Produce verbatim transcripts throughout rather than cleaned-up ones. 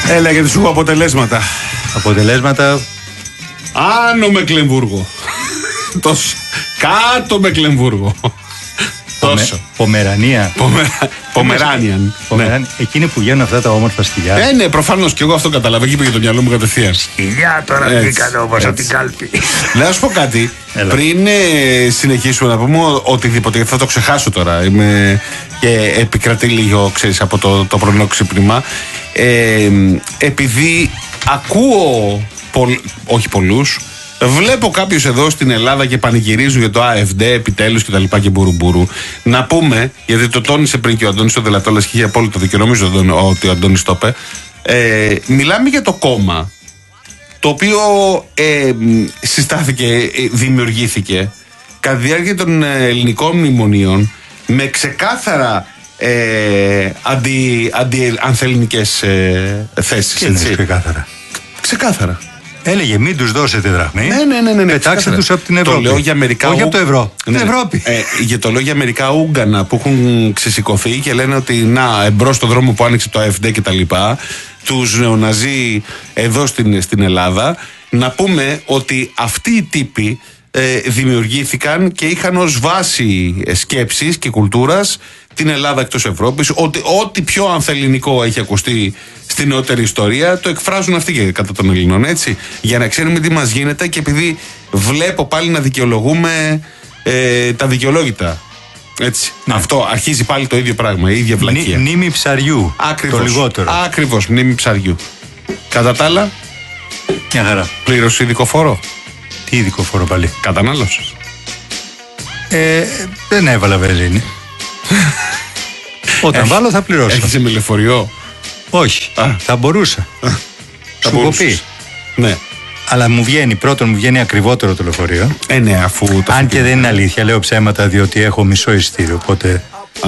Έλα γιατί σου έχω αποτελέσματα. Αποτελέσματα. Άνω Μεκλεμβούργο. Τόσο. Κάτω Μεκλεμβούργο. Τόσο. Πομερανία. Πομεράνιαν. Εκείνοι που βγαίνουν αυτά τα όμορφα σκυλιά. Ε, ναι, προφανώς και εγώ αυτό καταλαβαίνω. Εκεί πήγε το μυαλό μου κατευθείαν. Σκυλιά τώρα βγήκαν όμως από την κάλπη. Να σου πω κάτι. Πριν ε, συνεχίσουμε να πούμε οτιδήποτε, γιατί θα το ξεχάσω τώρα. Είμαι και επικρατεί λίγο, ξέρεις, από το, το πρωινό ξύπνημα. Ε, επειδή ακούω, πολλ, όχι πολλούς, βλέπω κάποιους εδώ στην Ελλάδα και πανηγυρίζουν για το ΑΕΦΔ επιτέλους και τα λοιπά και μπουρουμπουρου. Να πούμε, γιατί το τόνισε πριν και ο Αντώνης ο Δελατόλας και είχε απόλυτο δίκιο, νομίζω ότι ο Αντώνης το είπε. Ε, μιλάμε για το κόμμα το οποίο ε, συστάθηκε, δημιουργήθηκε κατά τη διάρκεια των ελληνικών μνημονίων με ξεκάθαρα ε, αντι, αντι-ανθελληνικές ε, θέσεις. Τι είναι ξεκάθαρα? Ξεκάθαρα. Έλεγε μην τους δώσετε δραχμή. Ναι, ναι, ναι, ναι, ναι. Πετάξτε τους από την Ευρώπη. Το λέω για μερικά όχι ου... από το ευρώ. Ναι, την Ευρώπη. Ε, για το λέω για μερικά Ούγγανα που έχουν ξεσηκωθεί και λένε ότι να, εμπρός στον δρόμο που άνοιξε το ΑΕΦΔ και τα λοιπά, τους νεοναζί εδώ στην, στην Ελλάδα. Να πούμε ότι αυτοί οι τύποι ε, δημιουργήθηκαν και είχαν ως βάση σκέψης και κουλτούρας την Ελλάδα εκτός Ευρώπης. Ότι ό,τι πιο ανθελληνικό έχει ακουστεί στην νεότερη ιστορία το εκφράζουν αυτοί και κατά των Ελληνών, έτσι. Για να ξέρουμε τι μας γίνεται και επειδή βλέπω πάλι να δικαιολογούμε ε, τα δικαιολόγητα. Έτσι. Ναι. Αυτό αρχίζει πάλι το ίδιο πράγμα, η ίδια βλακεία. Μνήμη ψαριού. Ακριβώς. Το λιγότερο. Ακριβώς, μνήμη ψαριού. Κατά τα άλλα, μια χαρά. Πλήρωσε ειδικό φόρο. Τι ειδικό φόρο πάλι? Κατανάλωσης. Ε, δεν έβαλα βενζίνη. Όταν Έχ, βάλω θα πληρώσω. Έχεις με λεωφορείο? Όχι. Α. Θα μπορούσα. Θα Σου κοπεί. Ναι. Αλλά μου βγαίνει, πρώτον μου βγαίνει ακριβότερο το λεωφορείο. Ε, ναι, αφού το αν και δεν είναι αλήθεια, λέω ψέματα διότι έχω μισό εισιτήριο. Οπότε. Α,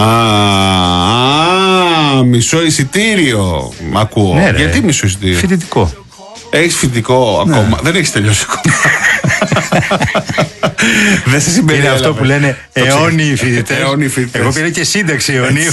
α, μισό εισιτήριο. Μ' ακούω. Ναι, ρε. Γιατί μισό εισιτήριο? Φοιτητικό. Έχεις φοιτητικό ακόμα? Ναι. Δεν έχεις τελειώσει ακόμα. Δεν σε συμπεριέλαβε. Είναι αυτό που λένε αιώνιοι φοιτητές. Εγώ πήρα και σύνταξη αιωνίου.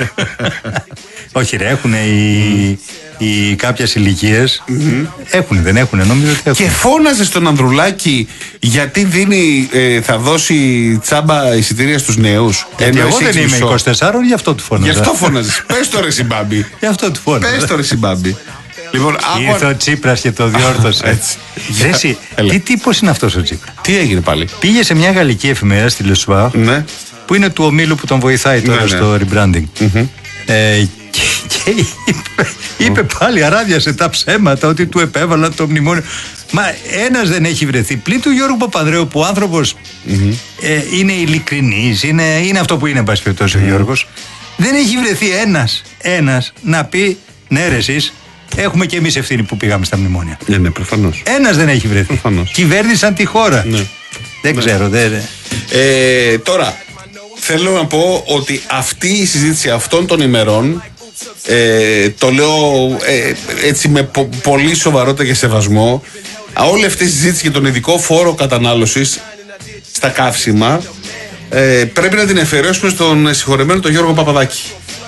Όχι ρε, έχουν οι, οι κάποιες ηλικίες. Mm-hmm. Έχουν, δεν έχουν, νόμιζα ότι έχουν. Και φώναζε στον Ανδρουλάκη γιατί δίνει, ε, θα δώσει τσάμπα εισιτήρια στους νέους. Γιατί εγώ δεν είμαι είκοσι τέσσερα, γι' αυτό του φώναζα. Γι' αυτό φώναζες. Πες το ρε Συμπάμπη. Γι' αυτό του φώναζα. Πες το ρε Συμπάμπη. Λοιπόν, ήρθε ο Τσίπρας και το διόρθωσε. Έτσι. Τι τύπος είναι αυτός ο Τσίπρας? Τι έγινε πάλι? Πήγε σε μια γαλλική εφημερίδα στη Λεσουά, ναι. που είναι του ομίλου που τον βοηθάει τώρα, ναι, στο ναι. rebranding. Mm-hmm. Ε, και, και είπε, είπε πάλι, αράδιασε τα ψέματα ότι του επέβαλαν το μνημόνιο. Μα ένας δεν έχει βρεθεί πλην του Γιώργου Παπανδρέου που ο άνθρωπος mm-hmm. ε, είναι ειλικρινής, είναι, είναι αυτό που είναι, εν πάση περιπτώσει, mm-hmm. ο Γιώργος. Δεν έχει βρεθεί ένας, ένας να πει ναι ρε εσείς, έχουμε και εμείς ευθύνη που πήγαμε στα μνημόνια. Ναι, ναι, προφανώς. Ένας δεν έχει βρεθεί. Προφανώς. Κυβέρνησαν τη χώρα. Ναι. Δεν ναι. ξέρω. Δεν... Ε, τώρα, θέλω να πω ότι αυτή η συζήτηση αυτών των ημερών, ε, το λέω ε, έτσι με πο- πολύ σοβαρότητα και σεβασμό, όλη αυτή η συζήτηση για τον ειδικό φόρο κατανάλωσης στα καύσιμα, ε, πρέπει να την αφιερώσουμε στον συγχωρεμένο τον Γιώργο Παπαδάκη.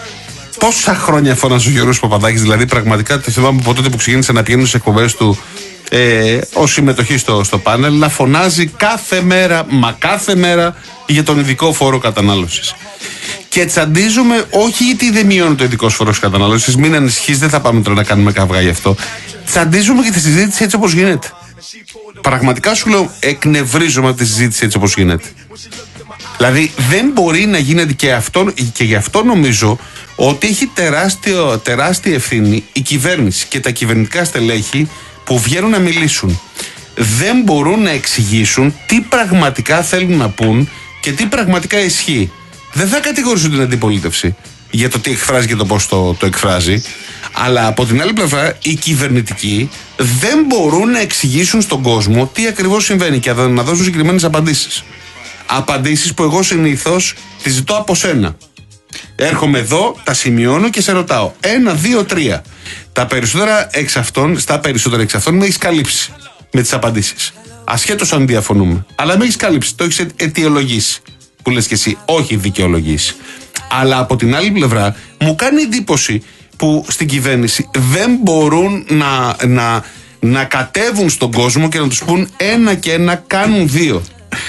Πόσα χρόνια φώναζε ο Γιώργος Παπαδάκης, δηλαδή πραγματικά το θυμάμαι από τότε που ξεκίνησε να πηγαίνουν στις εκπομπές του ε, ως συμμετοχή στο, στο πάνελ, να φωνάζει κάθε μέρα, μα κάθε μέρα για τον ειδικό φόρο κατανάλωσης. Και τσαντίζουμε, όχι γιατί δεν μειώνει το ειδικό φόρο κατανάλωσης, μην ανησυχείς, δεν θα πάμε τώρα να κάνουμε καυγά γι' αυτό. Τσαντίζουμε και τη συζήτηση έτσι όπως γίνεται. Πραγματικά σου λέω, εκνευρίζομαι από τη συζήτηση έτσι όπως γίνεται. Δηλαδή δεν μπορεί να γίνεται και αυτό, και γι' αυτό νομίζω ότι έχει τεράστιο, τεράστια ευθύνη η κυβέρνηση και τα κυβερνητικά στελέχη που βγαίνουν να μιλήσουν. Δεν μπορούν να εξηγήσουν τι πραγματικά θέλουν να πούν και τι πραγματικά ισχύει. Δεν θα κατηγορήσουν την αντιπολίτευση για το τι εκφράζει και το πώς το, το εκφράζει, αλλά από την άλλη πλευρά οι κυβερνητικοί δεν μπορούν να εξηγήσουν στον κόσμο τι ακριβώς συμβαίνει και να δώσουν συγκεκριμένες απαντήσεις. Απαντήσεις που εγώ συνήθως τις ζητώ από σένα. Έρχομαι εδώ, τα σημειώνω και σε ρωτάω. Ένα, δύο, τρία. Τα περισσότερα εξ αυτών, στα περισσότερα εξ αυτών με έχεις καλύψει με τις απαντήσεις. Ασχέτως αν διαφωνούμε. Αλλά με έχεις καλύψει, το έχεις αιτιολογήσει. Που λες και εσύ, όχι δικαιολογήσει. Αλλά από την άλλη πλευρά μου κάνει εντύπωση που στην κυβέρνηση δεν μπορούν να, να, να κατέβουν στον κόσμο και να τους πούν ένα και ένα κάνουν δύο.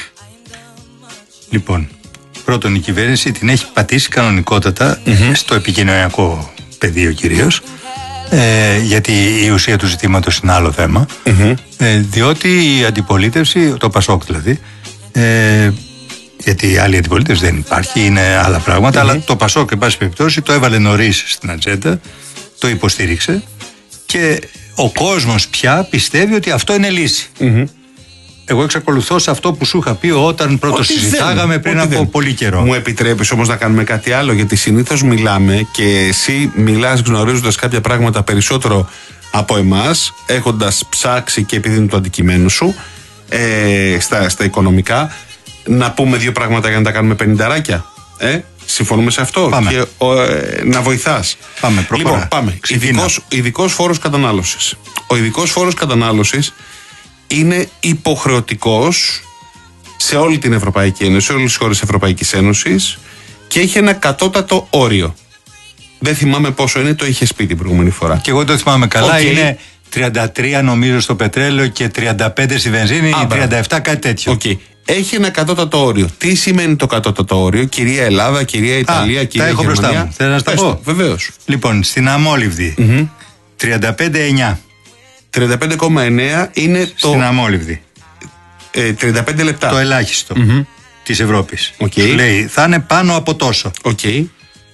Λοιπόν, πρώτον, η κυβέρνηση την έχει πατήσει κανονικότατα mm-hmm. στο επικοινωνιακό πεδίο κυρίως, ε, γιατί η ουσία του ζητήματος είναι άλλο θέμα, mm-hmm. ε, διότι η αντιπολίτευση, το Πασόκ δηλαδή, ε, γιατί άλλη αντιπολίτευση δεν υπάρχει, είναι άλλα πράγματα, mm-hmm. αλλά το Πασόκ, εν πάση περιπτώσει, το έβαλε νωρίς στην ατζέντα, το υποστήριξε και ο κόσμος πια πιστεύει ότι αυτό είναι λύση. Mm-hmm. Εγώ εξακολουθώ σε αυτό που σου είχα πει όταν πρώτο συζητάγαμε πριν από δεν. πολύ καιρό. Μου επιτρέπεις όμως να κάνουμε κάτι άλλο, γιατί συνήθως μιλάμε και εσύ μιλάς γνωρίζοντας κάποια πράγματα περισσότερο από εμάς, έχοντας ψάξει και επειδή είναι το αντικειμένο σου ε, στα, στα οικονομικά. Να πούμε δύο πράγματα για να τα κάνουμε πενηνταράκια. Ε? Συμφωνούμε σε αυτό? Πάμε. Και ο, ε, να βοηθάς. Πάμε, προχωρά. Λοιπόν, πάμε. Ειδικός, ειδικός φόρος κατανάλωσης. Ο ειδικός φόρος κατανάλωσης είναι υποχρεωτικός σε όλη την Ευρωπαϊκή Ένωση, σε όλες τις χώρες της Ευρωπαϊκής Ένωσης και έχει ένα κατώτατο όριο. Δεν θυμάμαι πόσο είναι, το είχε πει την προηγούμενη φορά. Και εγώ το θυμάμαι καλά, okay. Είναι τριάντα τρία νομίζω στο πετρέλαιο και τριάντα πέντε στη βενζίνη ή τριάντα επτά, κάτι τέτοιο. Okay. Έχει ένα κατώτατο όριο. Τι σημαίνει το κατώτατο όριο, κυρία Ελλάδα, κυρία Ιταλία, Α, κυρία τα έχω Γερμανία? Μπροστά μου. Θέλω να τα πω. Βεβαίως. Λοιπόν, στην αμόλυβδη mm-hmm. τριάντα πέντε κόμμα εννιά. τριάντα πέντε κόμμα εννιά είναι το. Στην αμόλυβδη. Ε, τριάντα πέντε λεπτά. Το ελάχιστο mm-hmm. της Ευρώπης. Okay. Σου λέει θα είναι πάνω από τόσο. Okay.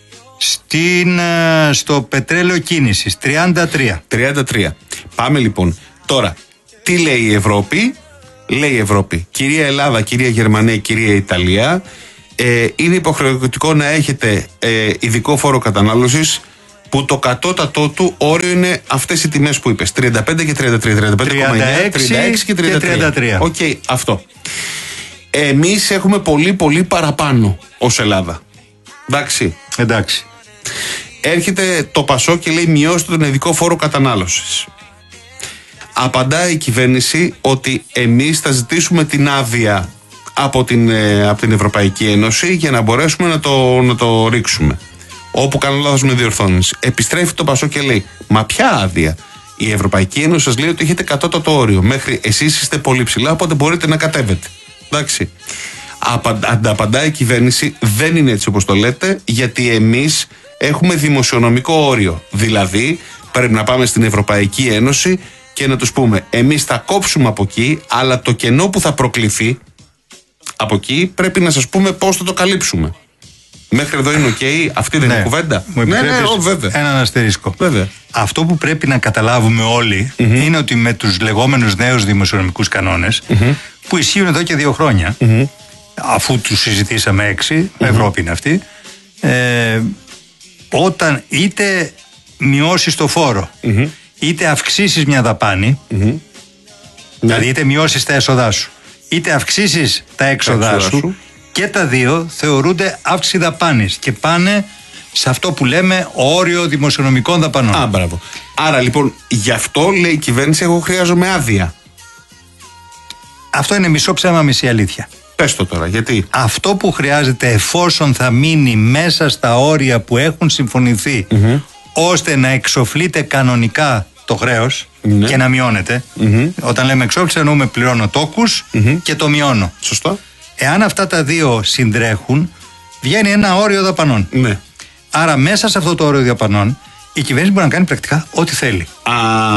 Στην, στο πετρέλαιο κίνησης τριάντα τρία. τριάντα τρία. Πάμε λοιπόν. Τώρα, τι λέει η Ευρώπη? Λέει η Ευρώπη, κυρία Ελλάδα, κυρία Γερμανία, κυρία Ιταλία, ε, είναι υποχρεωτικό να έχετε ε, ειδικό φόρο κατανάλωσης που το κατώτατό του όριο είναι αυτές οι τιμές που είπες, τριάντα πέντε και τριάντα τρία, τριάντα πέντε κόμμα εννιά, τριάντα έξι και τριάντα τρία. Οκ, okay, αυτό. Εμείς έχουμε πολύ πολύ παραπάνω ως Ελλάδα. Εντάξει. Εντάξει. Έρχεται το Πασόκ και λέει μειώστε τον ειδικό φόρο κατανάλωσης. Απαντάει η κυβέρνηση ότι εμείς θα ζητήσουμε την άδεια από την, από την Ευρωπαϊκή Ένωση για να μπορέσουμε να το, να το ρίξουμε. Όπου κάνω λάθος με διορθώνεις. Επιστρέφει το Πασόκ και λέει μα ποια άδεια? Η Ευρωπαϊκή Ένωση σας λέει ότι έχετε κατώτατο όριο. Μέχρι εσείς είστε πολύ ψηλά, οπότε μπορείτε να κατέβετε. Εντάξει. Ανταπαντάει η κυβέρνηση, δεν είναι έτσι όπως το λέτε, γιατί εμείς έχουμε δημοσιονομικό όριο. Δηλαδή πρέπει να πάμε στην Ευρωπαϊκή Ένωση και να τους πούμε εμείς θα κόψουμε από εκεί, αλλά το κενό που θα προκληθεί από εκεί πρέπει να σας πούμε πώς θα το καλύψουμε. Μέχρι εδώ είναι οκ, okay, αυτή δεν ναι. είναι κουβέντα? Μου ναι, ναι, ο, βέβαια. Έναν αστερίσκο. Βέβαια. Αυτό που πρέπει να καταλάβουμε όλοι mm-hmm. είναι ότι με τους λεγόμενους νέους δημοσιονομικούς κανόνες mm-hmm. που ισχύουν εδώ και δύο χρόνια mm-hmm. αφού τους συζητήσαμε έξι, mm-hmm. Ευρώπη είναι αυτή, ε, όταν είτε μειώσεις το φόρο mm-hmm. είτε αυξήσεις μια δαπάνη, mm-hmm. δηλαδή είτε μειώσεις τα έσοδά σου, είτε αυξήσεις τα έξοδά, τα έξοδά σου, σου, και τα δύο θεωρούνται αύξηση δαπάνης και πάνε σε αυτό που λέμε όριο δημοσιονομικών δαπανών. Α, μπράβο. Άρα λοιπόν γι' αυτό λέει η κυβέρνηση εγώ χρειάζομαι άδεια. Αυτό είναι μισό ψέμα, μισή αλήθεια. Πες το τώρα, γιατί? Αυτό που χρειάζεται εφόσον θα μείνει μέσα στα όρια που έχουν συμφωνηθεί mm-hmm. ώστε να εξοφλείται κανονικά το χρέος mm-hmm. και να μειώνεται. Mm-hmm. Όταν λέμε εξόφληση εννοούμε πληρώνω τόκους mm-hmm. και το μειώνω. Σωστό. Εάν αυτά τα δύο συντρέχουν, βγαίνει ένα όριο δαπανών. Ναι. Άρα μέσα σε αυτό το όριο δαπανών η κυβέρνηση μπορεί να κάνει πρακτικά ό,τι θέλει. Α,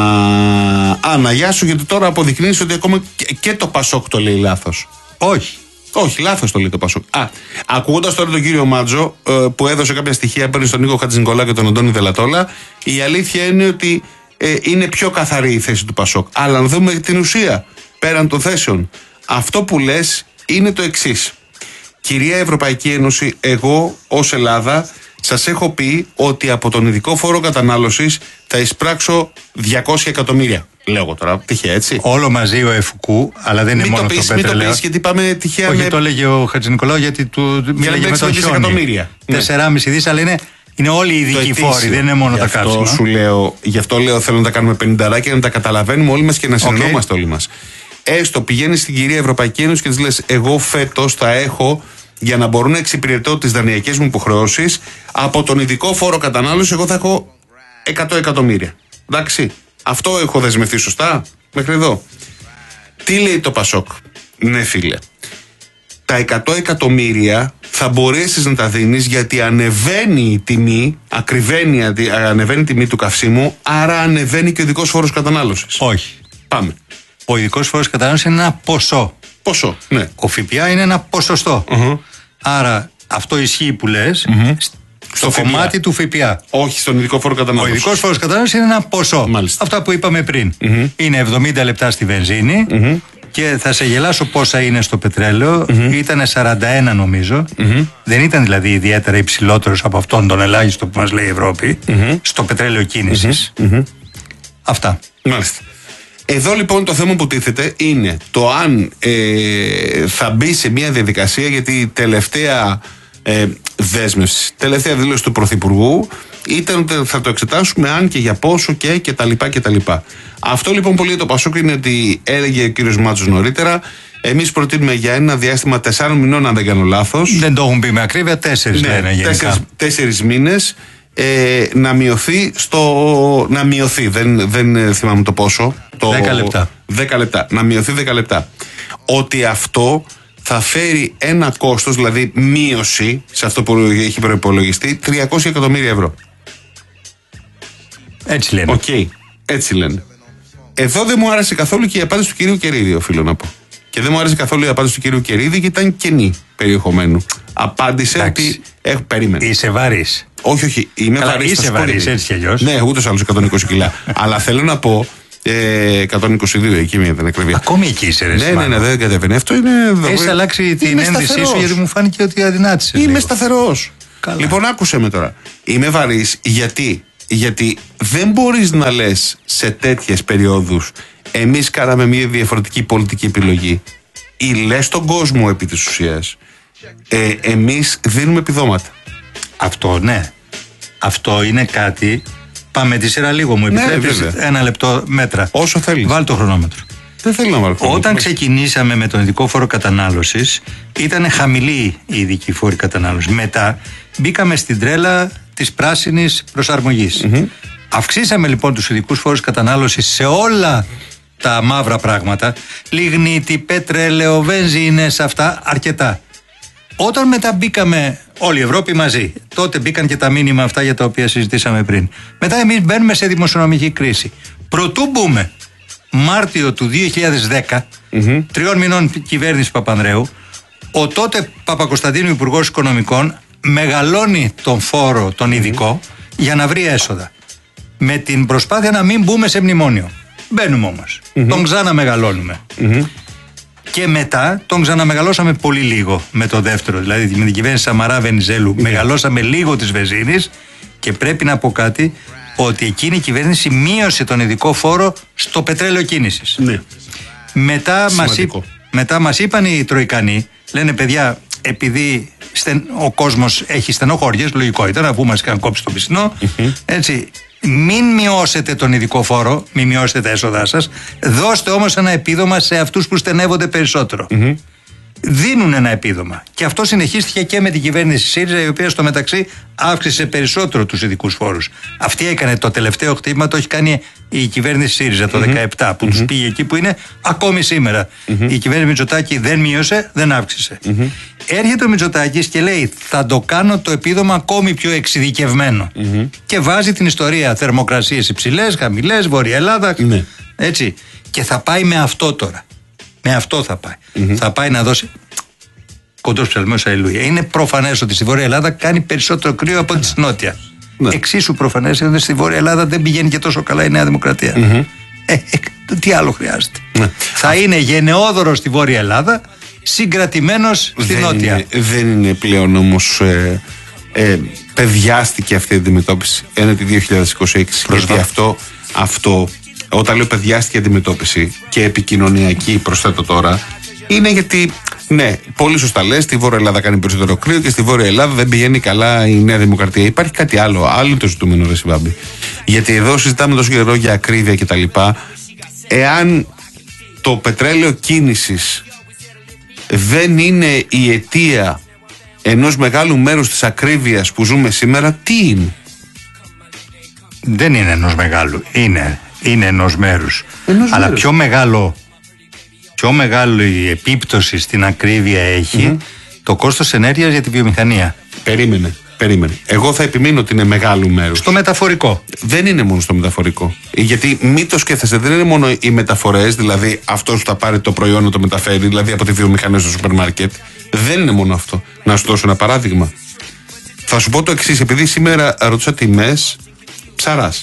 Άννα, γεια σου, γιατί τώρα αποδεικνύεις ότι ακόμα και, και το Πασόκ το λέει λάθος. Όχι. Όχι, λάθος το λέει το Πασόκ. Α, ακούγοντας τώρα τον κύριο Μάτζο που έδωσε κάποια στοιχεία παίρνει στον Νίκο Χατζηνικολά και τον Αντώνη Δελατόλα, η αλήθεια είναι ότι ε, είναι πιο καθαρή η θέση του Πασόκ. Αλλά αν δούμε την ουσία πέραν των θέσεων, αυτό που λες είναι το εξής. Κυρία Ευρωπαϊκή Ένωση, εγώ ως Ελλάδα σας έχω πει ότι από τον ειδικό φόρο κατανάλωσης θα εισπράξω διακόσια εκατομμύρια. Λέω εγώ τώρα, τυχαία έτσι. Όλο μαζί ο ΕΦΚΟΥ, αλλά δεν είναι μην μόνο το πεις, το πετρελαίο. Μην το πεις, γιατί πάμε τυχαία. Όχι, με... το έλεγε ο Χατζηνικολάου γιατί του μίλαγε με τον χιόνι. τεσσεράμισι δις, αλλά είναι, είναι όλοι οι ειδικοί φόροι, δεν είναι μόνο γι τα καύσιμα. Σου λέω, γι' αυτό λέω θέλω να τα κάνουμε πενηνταράκια, να τα καταλαβαίνουμε όλοι μας και να συνεννόμαστε okay. όλοι μας. Έστω πηγαίνει στην κυρία Ευρωπαϊκή Ένωση και της λες εγώ φέτος θα έχω, για να μπορώ να εξυπηρετώ τις δανειακές μου υποχρεώσεις, από τον ειδικό φόρο κατανάλωση εγώ θα έχω εκατό εκατομμύρια. Εντάξει. Αυτό έχω δεσμευτεί σωστά μέχρι εδώ. Τι λέει το Πασόκ? Ναι, φίλε. Τα εκατό εκατομμύρια θα μπορέσεις να τα δίνεις γιατί ανεβαίνει η τιμή, ακριβένει, ανεβαίνει η τιμή του καυσίμου, άρα ανεβαίνει και ο ειδικός φόρος κατανάλωσης. Όχι. Πάμε. Ο ειδικός φόρος κατανάλωσης είναι ένα ποσό. Ποσό, ναι. Ο ΦΠΑ είναι ένα ποσοστό. Uh-huh. Άρα αυτό ισχύει που λες uh-huh. στο κομμάτι ΦΠΑ. Του ΦΠΑ. Όχι στον ειδικό φόρο κατανάλωσης. Ο ειδικός φόρος κατανάλωσης είναι ένα ποσό. Μάλιστα. Αυτά που είπαμε πριν. Uh-huh. Είναι εβδομήντα λεπτά στη βενζίνη. Uh-huh. Και θα σε γελάσω πόσα είναι στο πετρέλαιο. Mm-hmm. Ήταν σαράντα ένα νομίζω. Mm-hmm. Δεν ήταν δηλαδή ιδιαίτερα υψηλότερος από αυτόν τον ελάχιστο που μας λέει η Ευρώπη. Mm-hmm. Στο πετρέλαιο κίνησης. Mm-hmm. Αυτά. Μάλιστα. Εδώ λοιπόν το θέμα που τίθεται είναι το αν ε, θα μπει σε μια διαδικασία, γιατί η τελευταία ε, δέσμευση, τελευταία δήλωση του Πρωθυπουργού ήταν ότι θα το εξετάσουμε αν και για πόσο και και τα λοιπά και τα λοιπά. Αυτό λοιπόν που λέει το Πασόκ είναι ότι έλεγε ο κύριος Μάτσος νωρίτερα, εμείς προτείνουμε για ένα διάστημα τεσσάρων μηνών, αν δεν κάνω λάθος. Δεν το έχουν πει με ακρίβεια, τέσσερις ναι, λένε γενικά. Τέσσερις, τέσσερις μήνες ε, να μειωθεί στο... Να μειωθεί, δεν, δεν θυμάμαι το πόσο. Το, δέκα λεπτά. δέκα λεπτά. Να μειωθεί δέκα λεπτά. Ότι αυτό θα φέρει ένα κόστος, δηλαδή μείωση σε αυτό που έχει προϋπολογιστεί, τριακόσια εκατομμύρια ευρώ. Έτσι λένε. Οκ, okay, έτσι λένε. Εδώ δεν μου άρεσε καθόλου και η απάντηση του κυρίου Κερίδη, οφείλω να πω. Και δεν μου άρεσε καθόλου η απάντηση του κυρίου Κερίδη και ήταν κενή περιεχομένου. Απάντησε Εντάξει. ότι. Έχω, περίμενε. Είσαι βαρύς. Όχι, όχι. Είμαι βαρύς. Είσαι βαρύς, έτσι κι αλλιώς. Ναι, ούτως άλλως εκατόν είκοσι κιλά. Αλλά θέλω να πω. Ε, εκατόν είκοσι δύο εκεί μια ήταν ακριβή. Ακόμη εκεί είσαι, ρε. Ναι, ναι, ναι, δεν κατεβαίνει. Αυτό είναι. Έχεις αλλάξει την ένδυσή σου γιατί μου φάνηκε ότι αδυνάτησες. Είμαι σταθερός. Λοιπόν, άκουσε με τώρα. Είμαι βαρύς γιατί. Γιατί δεν μπορείς να λες σε τέτοιες περιόδους εμείς κάναμε μια διαφορετική πολιτική επιλογή ή λες τον κόσμο επί της ουσίας ε, εμείς δίνουμε επιδόματα. Αυτό ναι. Αυτό είναι κάτι. Πάμε τη σειρά λίγο, μου επιτρέπεις? Ναι, ένα λεπτό μέτρα. Όσο θέλεις. Βάλ το χρονόμετρο. Δεν θέλω να βάλω χρονόμετρο. Όταν ξεκινήσαμε με τον ειδικό φόρο κατανάλωσης ήταν χαμηλή η ειδική φόρη κατανάλωση. Μετά μπήκαμε στην τρέλα της πράσινης προσαρμογής. Mm-hmm. Αυξήσαμε λοιπόν τους ειδικούς φόρους κατανάλωσης σε όλα τα μαύρα πράγματα, λιγνίτη, πετρέλαιο, βενζίνες, αυτά αρκετά. Όταν μετά μπήκαμε όλη η Ευρώπη μαζί, τότε μπήκαν και τα μήνυμα αυτά για τα οποία συζητήσαμε πριν. Μετά εμείς μπαίνουμε σε δημοσιονομική κρίση. Προτού μπούμε Μάρτιο του δύο χιλιάδες δέκα, mm-hmm. τριών μηνών κυβέρνηση Παπανδρέου, ο τότε Παπακοσταντίνου Υπουργός Οικονομικών μεγαλώνει τον φόρο τον ειδικό mm-hmm. για να βρει έσοδα. Με την προσπάθεια να μην μπούμε σε μνημόνιο. Μπαίνουμε όμως. Mm-hmm. Τον ξαναμεγαλώνουμε. Mm-hmm. Και μετά τον ξαναμεγαλώσαμε πολύ λίγο με το δεύτερο. Δηλαδή με την κυβέρνηση Σαμαρά Βενιζέλου mm-hmm. μεγαλώσαμε λίγο της βενζίνης και πρέπει να πω κάτι, ότι εκείνη η κυβέρνηση μείωσε τον ειδικό φόρο στο πετρέλαιο κίνησης. Ναι. Μετά μας, είπ, μετά μας είπαν οι Τροικανοί, λένε παιδιά, επειδή στεν, ο κόσμος έχει στενοχώριες, λογικό ήταν αφού μας είχαν κόψει το πισινό, mm-hmm. έτσι, μην μειώσετε τον ειδικό φόρο, μην μειώσετε τα έσοδά σας, δώστε όμως ένα επίδομα σε αυτούς που στενεύονται περισσότερο. Mm-hmm. Δίνουν ένα επίδομα. Και αυτό συνεχίστηκε και με την κυβέρνηση ΣΥΡΙΖΑ, η οποία στο μεταξύ αύξησε περισσότερο τους ειδικούς φόρους. Αυτή έκανε το τελευταίο χτύπημα, το έχει κάνει η κυβέρνηση ΣΥΡΙΖΑ το mm-hmm. δεκαεπτά, που mm-hmm. τους πήγε εκεί που είναι ακόμη σήμερα. Mm-hmm. Η κυβέρνηση Μητσοτάκη δεν μείωσε, δεν αύξησε. Mm-hmm. Έρχεται ο Μητσοτάκης και λέει: θα το κάνω το επίδομα ακόμη πιο εξειδικευμένο. Mm-hmm. Και βάζει την ιστορία θερμοκρασίες υψηλές, χαμηλές, Βόρεια Ελλάδα. Mm-hmm. Έτσι. Και θα πάει με αυτό τώρα. Με αυτό θα πάει. Mm-hmm. Θα πάει να δώσει. Κοντός ψαλμός, αλληλούια. Είναι προφανές ότι στη Βόρεια Ελλάδα κάνει περισσότερο κρύο από τη Νότια. Ναι. Εξίσου προφανές είναι ότι στη Βόρεια Ελλάδα δεν πηγαίνει και τόσο καλά η Νέα Δημοκρατία. Mm-hmm. Ε, ε, τι άλλο χρειάζεται. Ναι. Θα είναι γενναιόδωρο στη Βόρεια Ελλάδα, συγκρατημένος στη δεν Νότια. Είναι, δεν είναι πλέον όμως. Ε, ε, παιδιάστηκε αυτή η αντιμετώπιση έναντι δύο χιλιάδες είκοσι έξι. Γιατί αυτό, αυτό. Όταν λέω παιδιάστηκε αντιμετώπιση και επικοινωνιακή, προσθέτω τώρα, είναι γιατί, ναι, πολύ σωστά λες, στη Βόρεια Ελλάδα κάνει περισσότερο κρύο και στη Βόρεια Ελλάδα δεν πηγαίνει καλά η Νέα Δημοκρατία. Υπάρχει κάτι άλλο, άλλο το ζητούμενο, ρε Σιμπάμπη. Γιατί εδώ συζητάμε τόσο καιρό για ακρίβεια κτλ. Εάν το πετρέλαιο κίνησης δεν είναι η αιτία ενός μεγάλου μέρους της ακρίβειας που ζούμε σήμερα, τι είναι? δεν είναι ενός μεγάλου. Είναι, είναι ενός μέρους. Ενός Αλλά μέρους. πιο μεγάλο, πιο μεγάλο η επίπτωση στην ακρίβεια έχει mm-hmm. το κόστος ενέργειας για τη βιομηχανία. Περίμενε. Περίμενε. Εγώ θα επιμείνω ότι είναι μεγάλου μέρους. Στο μεταφορικό. Δεν είναι μόνο στο μεταφορικό. Γιατί μην το σκέφτεσαι, δεν είναι μόνο οι μεταφορές, δηλαδή αυτός που θα πάρει το προϊόν να το μεταφέρει, δηλαδή από τη βιομηχανία στο σούπερ μάρκετ. Δεν είναι μόνο αυτό. Να σου δώσω ένα παράδειγμα. Θα σου πω το εξής, επειδή σήμερα ρωτούσα τιμές ψαράς.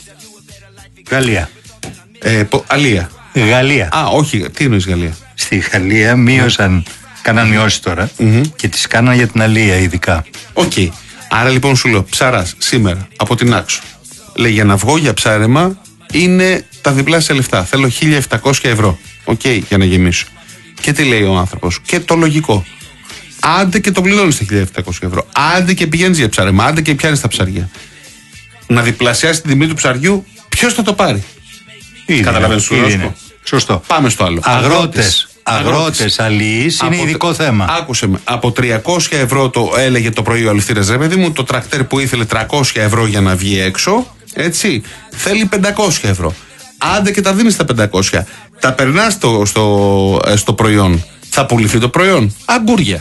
Γαλλία. Ε, πο, Αλία. Γαλλία. Α, όχι, τι εννοείς Γαλλία? Στη Γαλλία μείωσαν, mm. κάναν μειώσει τώρα mm-hmm. και τις κάναν για την αλία ειδικά. Οκ. Okay. Άρα λοιπόν σου λέω, ψαράς σήμερα από την Άξο. Λέει, για να βγω για ψάρεμα είναι τα διπλάσια λεφτά. Θέλω χίλια επτακόσια ευρώ. Οκ, okay, για να γεμίσω. Και τι λέει ο άνθρωπος? Και το λογικό. Άντε και το πληρώνεις τα χίλια επτακόσια ευρώ. Άντε και πηγαίνεις για ψάρεμα. Άντε και πιάνεις τα ψαριά. Να διπλασιάσει την τιμή του ψαριού, ποιος θα το πάρει? Καταλαβαίνεις τι σου πω? Σωστό. Πάμε στο άλλο. Αγρότες. Αγρότες αλληλείς είναι ειδικό θέμα. Άκουσε με. Από τριακόσια ευρώ το έλεγε το πρωί ο αληθήρας, ρε παιδί μου, το τρακτέρ που ήθελε τριακόσια ευρώ για να βγει έξω, έτσι, θέλει πεντακόσια ευρώ. Άντε και τα δίνεις τα πεντακόσια. Τα περνάς στο, στο, στο προϊόν. Θα πουληθεί το προϊόν? Αγκούρια.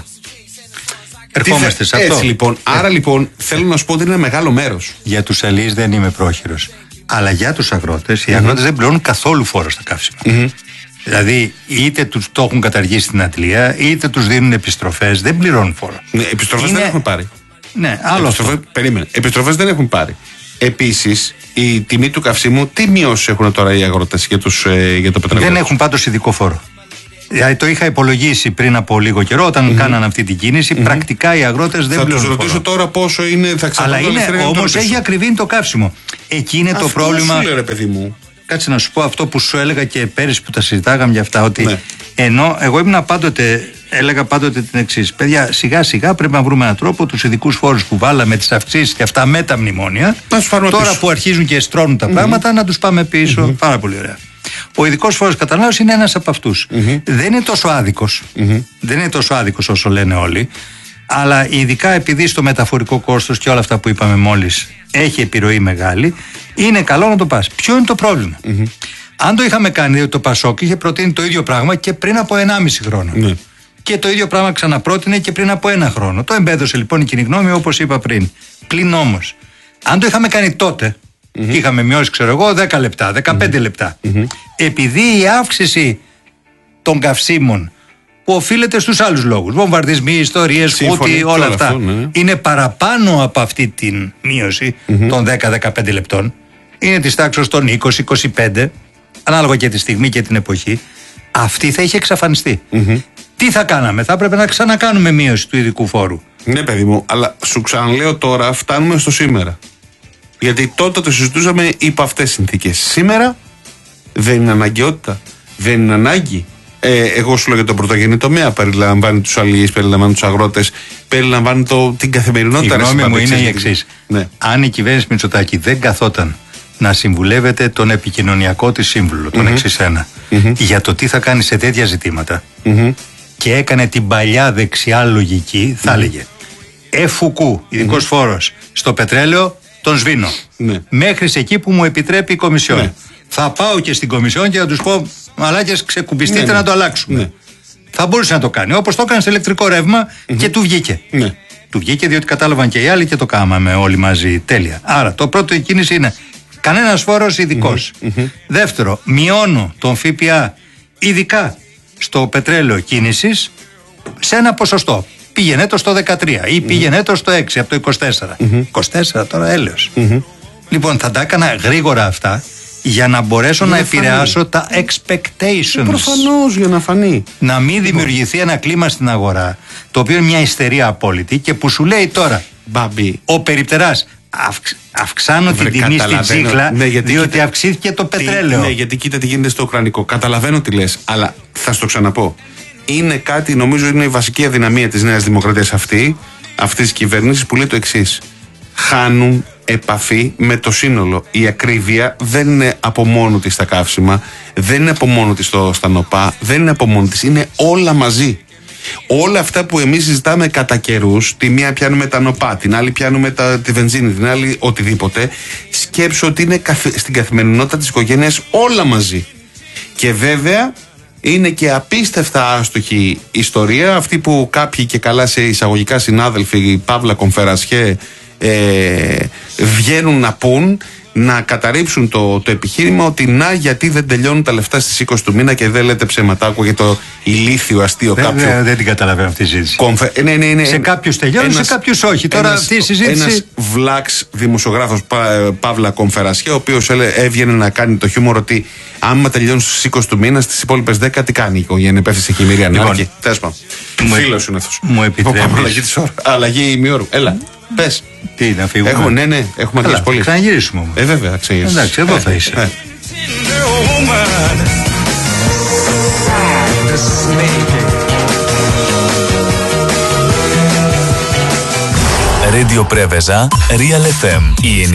Ερχόμαστε σε αυτό. Έτσι λοιπόν. Άρα λοιπόν θέλω να σου πω ότι είναι ένα μεγάλο μέρος. Για τους αλληλείς δεν είμαι πρόχειρος. Αλλά για τους αγρότες, οι αγρότες mm-hmm. δεν πληρώνουν καθόλου φόρο στα καύσιμα. Mm-hmm. Δηλαδή, είτε τους το έχουν καταργήσει στην αντλία, είτε τους δίνουν επιστροφές, δεν πληρώνουν φόρο. Ναι, επιστροφές είναι... δεν έχουν πάρει. Ναι, άλλο επιστροφές, αυτό. Περίμενε. Επιστροφές δεν έχουν πάρει. Επίσης, η τιμή του καυσίμου, τι μειώσεις έχουν τώρα οι αγρότες για, τους, ε, για το πετρέλαιο? Δεν έχουν πάντως ειδικό φόρο. Δηλαδή, το είχα υπολογίσει πριν από λίγο καιρό, όταν mm-hmm. κάναν αυτή την κίνηση. Mm-hmm. Πρακτικά οι αγρότες δεν πληρώνουν. Θα τους ρωτήσω τώρα πόσο είναι, θα εξαρτάται. Αλλά είναι, όμως έχει ακριβήνει το καύσιμο. Εκεί είναι αυτό το πρόβλημα. Σου λέει, ρε παιδί μου. Κάτσε να σου πω αυτό που σου έλεγα και πέρυσι που τα συζητάγαμε για αυτά. Ότι ναι. ενώ εγώ ήμουν πάντοτε, έλεγα πάντοτε την εξής. Παιδιά, σιγά σιγά πρέπει να βρούμε έναν τρόπο τους ειδικούς φόρους που βάλαμε, τις αυξήσεις και αυτά με τα μνημόνια. Τώρα πίσω. Που αρχίζουν και στρώνουν τα mm-hmm. πράγματα, να τους πάμε πίσω. Mm-hmm. Πάρα πολύ ωραία. Ο ειδικός φόρος κατανάλωσης είναι ένας από αυτούς. Mm-hmm. Δεν είναι τόσο άδικος. Mm-hmm. Δεν είναι τόσο άδικος όσο λένε όλοι. Αλλά ειδικά επειδή στο μεταφορικό κόστος και όλα αυτά που είπαμε μόλις έχει επιρροή μεγάλη, είναι καλό να το πας. Ποιο είναι το πρόβλημα? Mm-hmm. Αν το είχαμε κάνει, το Πασόκ είχε προτείνει το ίδιο πράγμα και πριν από ενάμιση χρόνο. Mm-hmm. Και το ίδιο πράγμα ξαναπρότεινε και πριν από ένα χρόνο. Το εμπέδωσε λοιπόν η κοινή γνώμη, όπως είπα πριν. Πλην όμως, αν το είχαμε κάνει τότε, mm-hmm. είχαμε μειώσει, ξέρω εγώ, δέκα λεπτά, δεκαπέντε mm-hmm. λεπτά. Mm-hmm. Επειδή η αύξηση των καυσίμων που οφείλεται στους άλλους λόγους, βομβαρδισμοί, ιστορίες, χούτι, όλα αυτά, αυτό, ναι. είναι παραπάνω από αυτή την μείωση mm-hmm. των δέκα με δεκαπέντε λεπτών. Είναι της τάξης των είκοσι με είκοσι πέντε, ανάλογα και τη στιγμή και την εποχή. Αυτή θα είχε εξαφανιστεί. Mm-hmm. Τι θα κάναμε? Θα έπρεπε να ξανακάνουμε μείωση του ειδικού φόρου. Ναι, παιδί μου, αλλά σου ξαναλέω τώρα, φτάνουμε στο σήμερα. Γιατί τότε το συζητούσαμε υπό αυτές τις συνθήκες. Σήμερα δεν είναι αναγκαιότητα. Δεν είναι ανάγκη. Ε, εγώ σου λέω για τον πρωτογενή τομέα. Περιλαμβάνει τους αλληλείς, περιλαμβάνει τους αγρότες, περιλαμβάνει το, την καθημερινότητα. Η γνώμη μου είναι η εξής. Ναι. Αν η κυβέρνηση Μητσοτάκη δεν καθόταν να συμβουλεύεται τον επικοινωνιακό της σύμβουλο, τον mm-hmm. εξής ένα, mm-hmm. για το τι θα κάνει σε τέτοια ζητήματα mm-hmm. και έκανε την παλιά δεξιά λογική, θα mm-hmm. έλεγε εφουκού, ειδικός mm-hmm. φόρος στο πετρέλαιο, τον σβήνω. Ναι. Μέχρι σε εκεί που μου επιτρέπει η Κομισιόν. Ναι. Θα πάω και στην Κομισιόν και θα τους πω, μαλάκες, ξεκουμπιστείτε ναι, ναι. να το αλλάξουμε. Ναι. Θα μπορούσε να το κάνει. Όπως το έκανε σε ηλεκτρικό ρεύμα mm-hmm. και του βγήκε. Ναι. Του βγήκε διότι κατάλαβαν και οι άλλοι και το κάμαμε όλοι μαζί. Τέλεια. Άρα το πρώτο η κίνηση είναι κανένας φόρος ειδικός. Mm-hmm. Δεύτερο, μειώνω τον ΦΠΑ ειδικά στο πετρέλαιο κίνησης σε ένα ποσοστό. Πήγαινε το στο δεκατρία ή πήγαινε το στο έξι από το είκοσι τέσσερα. Mm-hmm. είκοσι τέσσερα τώρα έλεος. Mm-hmm. Λοιπόν, θα τα έκανα γρήγορα αυτά για να μπορέσω για να, να επηρεάσω τα expectations. Προφανώς, για να φανεί. Να μην δημιουργηθεί ένα κλίμα στην αγορά, το οποίο είναι μια ιστερία απόλυτη και που σου λέει τώρα, Μπαμπή, ο περιπτεράς, αυξ, αυξάνω Βρε, την τιμή στην τσίχλα, ναι, γιατί διότι κοίτα, αυξήθηκε το πετρέλαιο. Τι, ναι, γιατί κοίτα τι γίνεται στο ουκρανικό. Καταλαβαίνω τι λες, αλλά θα σου το ξαναπώ. Είναι κάτι, νομίζω είναι η βασική αδυναμία της Νέας Δημοκρατίας αυτή, αυτής της κυβέρνησης, που λέει το εξής. Χάνουν επαφή με το σύνολο. Η ακρίβεια δεν είναι από μόνο της στα καύσιμα, δεν είναι από μόνο της στο, στα νοπά, δεν είναι από μόνο της, είναι όλα μαζί. Όλα αυτά που εμείς συζητάμε κατά καιρούς, τη μία πιάνουμε τα νοπά, την άλλη πιάνουμε τα, τη βενζίνη, την άλλη οτιδήποτε, σκέψου ότι είναι καθ, στην καθημερινότητα της οικογένειας όλα μαζί. Και βέβαια είναι και απίστευτα άστοχη ιστορία αυτή που κάποιοι και καλά σε εισαγωγικά συνάδελφοι Παύλα Κομφερασιέ ε, βγαίνουν να πούν, να καταρρύψουν το, το επιχείρημα ότι να γιατί δεν τελειώνουν τα λεφτά στις είκοσι του μήνα και δεν λέτε ψέματα. Άκουγε το ηλίθιο αστείο δεν, κάποιο. Δεν, δεν την καταλαβαίνω αυτή η συζήτηση. Κομφε... Ναι, ναι, ναι, σε κάποιους τελειώνει, σε κάποιους όχι. Τώρα ένας, αυτή η συζήτηση. Ένας βλάξ δημοσιογράφος Πα, Παύλα Κομφερασιέ, ο οποίος έβγαινε να κάνει το χιούμορ ότι άμα τελειώνει στις είκοσι του μήνα, στις υπόλοιπες δέκα τι κάνει η οικογένεια, πέφτει σε χειμερία ανάγκη. Τέσπα. Φίλος είναι αυτός. Μου επιτρέπεις. Αλλαγή ημιώρου. Έλα. Πες. Τι, να φύγουμε. Έχουμε, ναι, ναι, έχουμε αργήσει πολύ. Ξαναγυρίσουμε όμως. Ε, βέβαια, ξαναγυρίσουμε. Εντάξει, εδώ θα είσαι. Ε. Radio Preveza, Real εφ εμ.